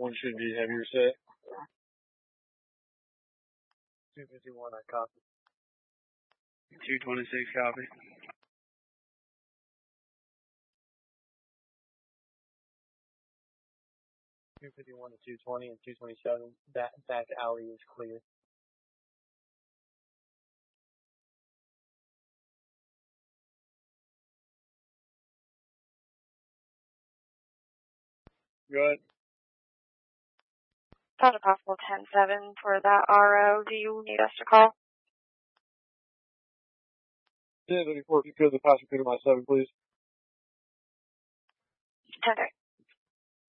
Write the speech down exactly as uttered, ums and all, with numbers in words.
One should be heavier set. two fifty-one, I copy. two twenty-six, copy. two fifty-one to two twenty and two twenty-seven. That back alley is clear. Good. Found a possible ten seven for that R O. Do you need us to call? ten thirty-four, if you could, the passenger to my seven, please. ten thirty.